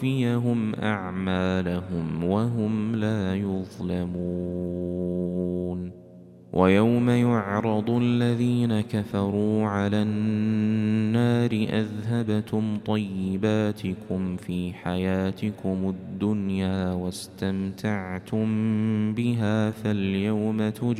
ليوفيهم أعمالهم وهم لا يظلمون. ويوم يعرض الذين كفروا على النار أذهبتم طيباتكم في حياتكم الدنيا واستمتعتم بها فاليوم